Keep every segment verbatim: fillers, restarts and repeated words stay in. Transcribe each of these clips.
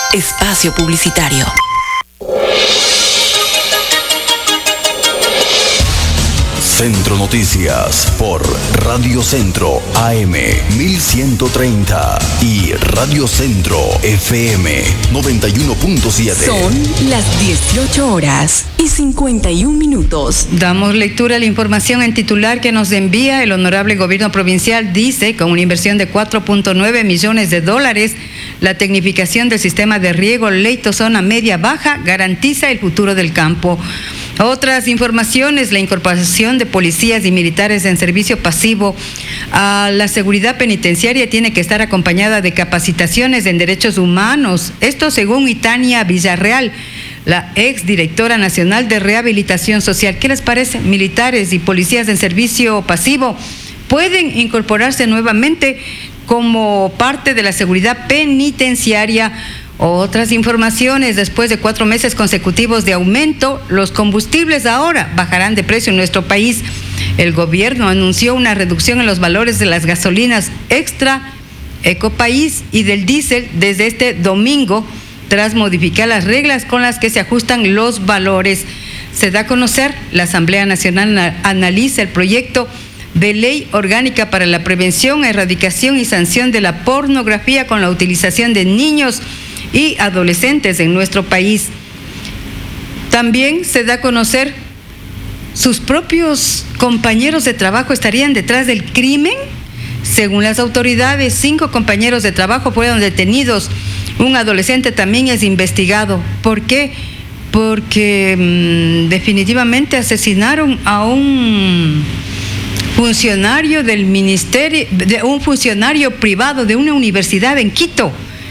Espacio publicitario. Centro Noticias por Radio Centro A M mil ciento treinta y Radio Centro F M noventa y uno punto siete. Son las dieciocho horas y cincuenta y un minutos. Damos lectura a la información en titular que nos envía el honorable gobierno provincial. Dice, con una inversión de cuatro punto nueve millones de dólares, la tecnificación del sistema de riego Leito Zona Media Baja garantiza el futuro del campo. Otras informaciones: la incorporación de policías y militares en servicio pasivo a la seguridad penitenciaria tiene que estar acompañada de capacitaciones en derechos humanos. Esto según Itania Villarreal, la exdirectora nacional de rehabilitación social. ¿Qué les parece? Militares y policías en servicio pasivo pueden incorporarse nuevamente como parte de la seguridad penitenciaria. Otras informaciones: después de cuatro meses consecutivos de aumento, los combustibles ahora bajarán de precio en nuestro país. El gobierno anunció una reducción en los valores de las gasolinas extra, Ecopaís y del diésel desde este domingo, tras modificar las reglas con las que se ajustan los valores. Se da a conocer, la Asamblea Nacional analiza el proyecto de ley orgánica para la prevención, erradicación y sanción de la pornografía con la utilización de niños y adolescentes en nuestro país. También se da a conocer, sus propios compañeros de trabajo estarían detrás del crimen. Según las autoridades, cinco compañeros de trabajo fueron detenidos. Un adolescente también es investigado. ¿Por qué? Porque mmm, definitivamente asesinaron a un funcionario del ministerio, de un funcionario privado de una universidad en Quito.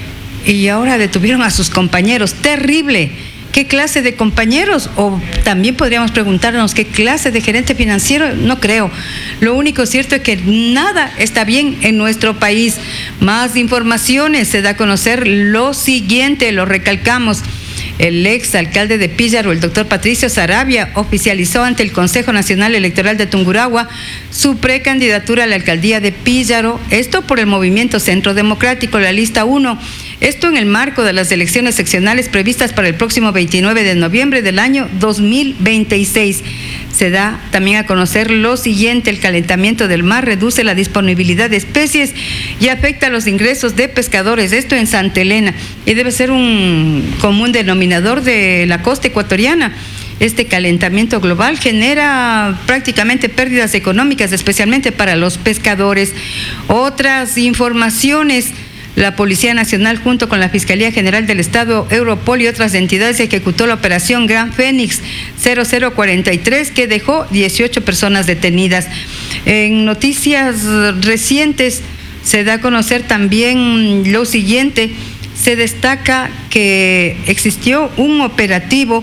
Y ahora detuvieron a sus compañeros. Terrible. ¿Qué clase de compañeros? O también podríamos preguntarnos, ¿qué clase de gerente financiero? No creo. Lo único cierto es que nada está bien en nuestro país. Más informaciones: se da a conocer lo siguiente, lo recalcamos. El ex alcalde de Píllaro, el doctor Patricio Saravia, oficializó ante el Consejo Nacional Electoral de Tungurahua su precandidatura a la alcaldía de Píllaro, esto por el Movimiento Centro Democrático, la lista uno. Esto en el marco de las elecciones seccionales previstas para el próximo veintinueve de noviembre del año dos mil veintiséis. Se da también a conocer lo siguiente: el calentamiento del mar reduce la disponibilidad de especies y afecta los ingresos de pescadores, esto en Santa Elena, y debe ser un común denominador de la costa ecuatoriana. Este calentamiento global genera prácticamente pérdidas económicas, especialmente para los pescadores. Otras informaciones: la Policía Nacional, junto con la Fiscalía General del Estado, Europol y otras entidades, ejecutó la operación Gran Fénix cero cero cuarenta y tres, que dejó dieciocho personas detenidas. En noticias recientes se da a conocer también lo siguiente: se destaca que existió un operativo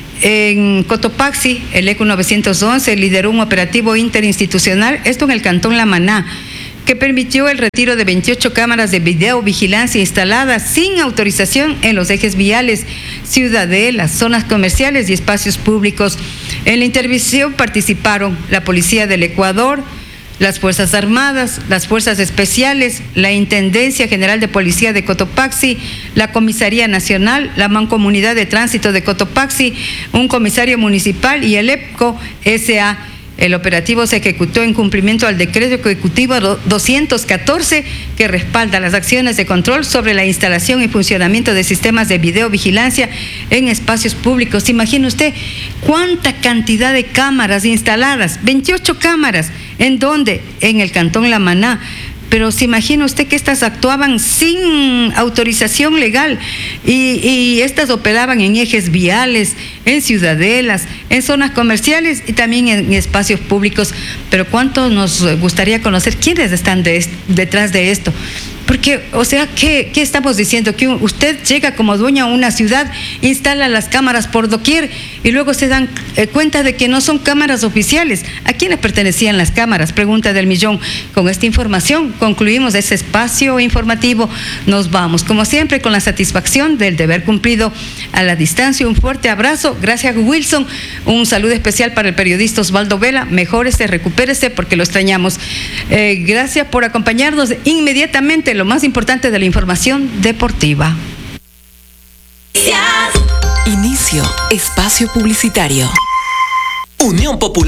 en Cotopaxi. El E C U novecientos once lideró un operativo interinstitucional, esto en el cantón La Maná, que permitió el retiro de veintiocho cámaras de videovigilancia instaladas sin autorización en los ejes viales, ciudadelas, zonas comerciales y espacios públicos. En la intervención participaron la Policía del Ecuador, las Fuerzas Armadas, las Fuerzas Especiales, la Intendencia General de Policía de Cotopaxi, la Comisaría Nacional, la Mancomunidad de Tránsito de Cotopaxi, un comisario municipal y el E P C O S A El operativo se ejecutó en cumplimiento al decreto ejecutivo doscientos catorce, que respalda las acciones de control sobre la instalación y funcionamiento de sistemas de videovigilancia en espacios públicos. Imagine usted cuánta cantidad de cámaras instaladas, veintiocho cámaras, ¿en dónde? En el cantón La Maná. Pero se imagina usted que estas actuaban sin autorización legal y, y estas operaban en ejes viales, en ciudadelas, en zonas comerciales y también en, en espacios públicos. Pero cuánto nos gustaría conocer quiénes están de, detrás de esto. Porque, o sea, ¿qué, qué estamos diciendo? Que usted llega como dueño a una ciudad, instala las cámaras por doquier y luego se dan eh, cuenta de que no son cámaras oficiales. ¿A quiénes pertenecían las cámaras? Pregunta del millón. Con esta información concluimos ese espacio informativo. Nos vamos, como siempre, con la satisfacción del deber cumplido. A la distancia, un fuerte abrazo. Gracias, Wilson. Un saludo especial para el periodista Osvaldo Vela. Mejórese, recupérese, porque lo extrañamos. Eh, gracias por acompañarnos. Inmediatamente lo más importante de la información deportiva. Inicio espacio publicitario. Unión Popular.